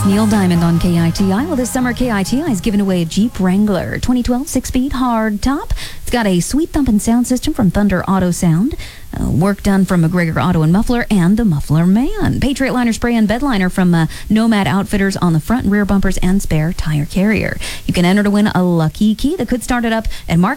Neil Diamond on KITI. Well, this summer, KITI is giving away a Jeep Wrangler 2012 6-speed hard top. It's got a sweet thumping sound system from Thunder Auto Sound. Work done from McGregor Auto and Muffler and the Muffler Man. Patriot Liner Spray and Bed Liner from Nomad Outfitters on the front and rear bumpers and spare tire carrier. You can enter to win a lucky key that could start it up at Mark